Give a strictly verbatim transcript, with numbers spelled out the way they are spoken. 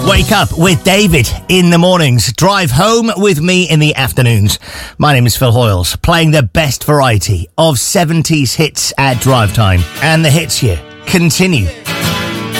Wake up with David in the mornings. Drive home with me in the afternoons. My name is Phil Hoyles, playing the best variety of seventies hits at drive time. And the hits here continue